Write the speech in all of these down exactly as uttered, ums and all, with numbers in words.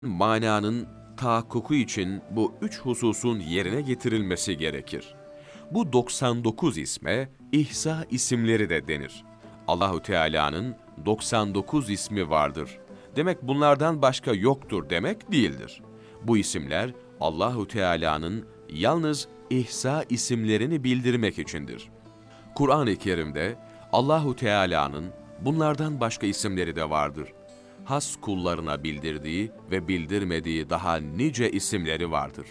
mananın tahakkuku için bu üç hususun yerine getirilmesi gerekir. Bu doksan dokuz isme İhsa isimleri de denir. Allahu Teala'nın doksan dokuz ismi vardır. Demek bunlardan başka yoktur demek değildir. Bu isimler Allahu Teala'nın yalnız İhsa isimlerini bildirmek içindir. Kur'an-ı Kerim'de Allahu Teala'nın bunlardan başka isimleri de vardır. Has kullarına bildirdiği ve bildirmediği daha nice isimleri vardır.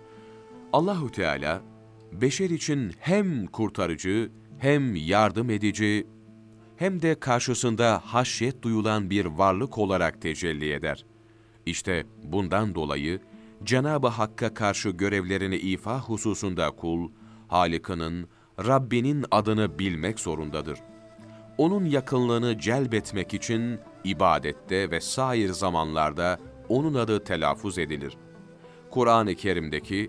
Allahu Teala beşer için hem kurtarıcı, hem yardım edici, hem de karşısında haşyet duyulan bir varlık olarak tecelli eder. İşte bundan dolayı Cenab-ı Hakk'a karşı görevlerini ifa hususunda kul, Halık'ının, Rabbinin adını bilmek zorundadır. Onun yakınlığını celbetmek için ibadette ve sair zamanlarda onun adı telaffuz edilir. Kur'an-ı Kerim'deki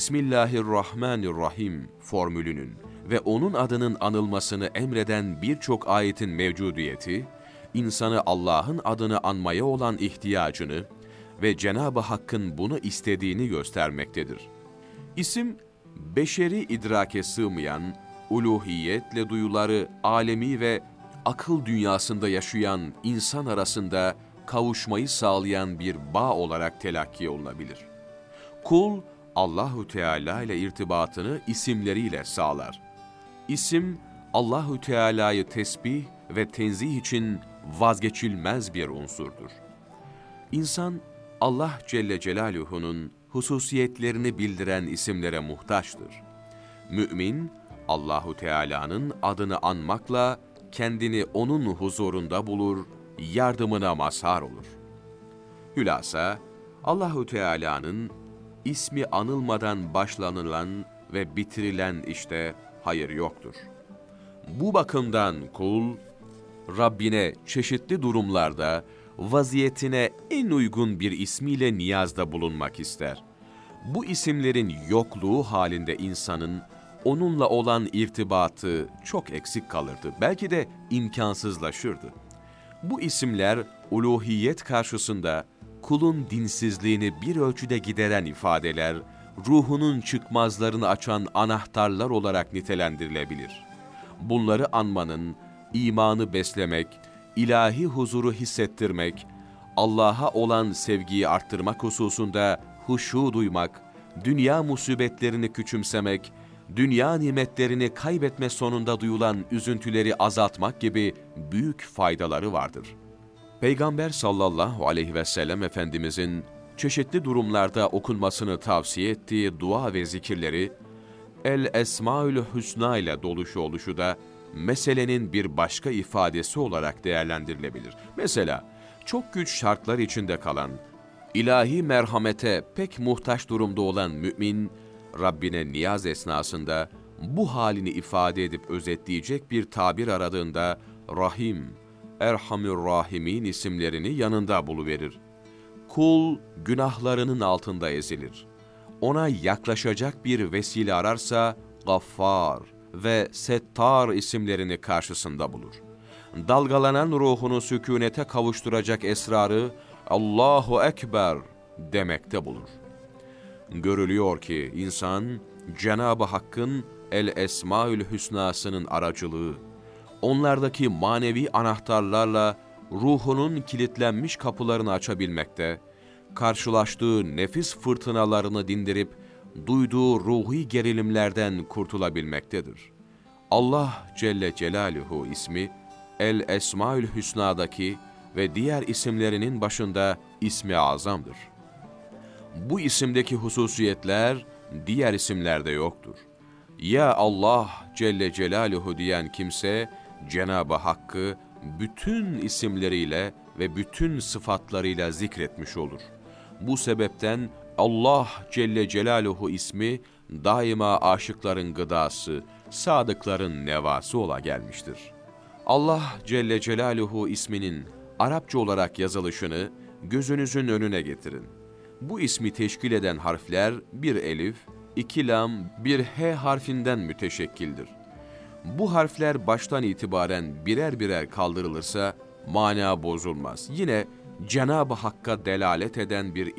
Bismillahirrahmanirrahim formülünün ve onun adının anılmasını emreden birçok ayetin mevcudiyeti, insanı Allah'ın adını anmaya olan ihtiyacını ve Cenab-ı Hakk'ın bunu istediğini göstermektedir. İsim, beşeri idrake sığmayan, uluhiyetle duyuları alemi ve akıl dünyasında yaşayan insan arasında kavuşmayı sağlayan bir bağ olarak telakki olunabilir. Kul, Allahu Teala ile irtibatını isimleriyle sağlar. İsim, Allahu Teala'yı tesbih ve tenzih için vazgeçilmez bir unsurdur. İnsan, Allah Celle Celaluhu'nun hususiyetlerini bildiren isimlere muhtaçtır. Mümin, Allahu Teala'nın adını anmakla kendini onun huzurunda bulur, yardımına mazhar olur. Hülasa, Allahu Teala'nın ismi anılmadan başlanılan ve bitirilen işte hayır yoktur. Bu bakımdan kul, Rabbine çeşitli durumlarda vaziyetine en uygun bir ismiyle niyazda bulunmak ister. Bu isimlerin yokluğu halinde insanın onunla olan irtibatı çok eksik kalırdı. Belki de imkansızlaşırdı. Bu isimler uluhiyet karşısında kulun dinsizliğini bir ölçüde gideren ifadeler, ruhunun çıkmazlarını açan anahtarlar olarak nitelendirilebilir. Bunları anmanın, imanı beslemek, ilahi huzuru hissettirmek, Allah'a olan sevgiyi arttırmak hususunda huşu duymak, dünya musibetlerini küçümsemek, dünya nimetlerini kaybetme sonunda duyulan üzüntüleri azaltmak gibi büyük faydaları vardır. Peygamber sallallahu aleyhi ve sellem Efendimizin çeşitli durumlarda okunmasını tavsiye ettiği dua ve zikirleri, El-Esmaül Hüsna ile doluşu oluşu da meselenin bir başka ifadesi olarak değerlendirilebilir. Mesela çok güç şartlar içinde kalan, ilahi merhamete pek muhtaç durumda olan mümin, Rabbine niyaz esnasında bu halini ifade edip özetleyecek bir tabir aradığında Rahim, Erhamür-Rahimin isimlerini yanında buluverir. Kul günahlarının altında ezilir. Ona yaklaşacak bir vesile ararsa Gaffar ve Settar isimlerini karşısında bulur. Dalgalanan ruhunu sükûnete kavuşturacak esrarı Allahu Ekber demekte bulur. Görülüyor ki insan Cenab-ı Hakk'ın El-Esmaül Hüsna'sının aracılığı, onlardaki manevi anahtarlarla ruhunun kilitlenmiş kapılarını açabilmekte, karşılaştığı nefis fırtınalarını dindirip duyduğu ruhi gerilimlerden kurtulabilmektedir. Allah Celle Celaluhu ismi El-Esmaül Hüsna'daki ve diğer isimlerinin başında ismi azamdır. Bu isimdeki hususiyetler diğer isimlerde yoktur. Ya Allah Celle Celaluhu diyen kimse Cenab-ı Hakk'ı bütün isimleriyle ve bütün sıfatlarıyla zikretmiş olur. Bu sebepten Allah Celle Celaluhu ismi daima aşıkların gıdası, sadıkların nevası ola gelmiştir. Allah Celle Celaluhu isminin Arapça olarak yazılışını gözünüzün önüne getirin. Bu ismi teşkil eden harfler bir elif, iki lam, bir he harfinden müteşekkildir. Bu harfler baştan itibaren birer birer kaldırılırsa mana bozulmaz. Yine Cenab-ı Hakk'a delalet eden bir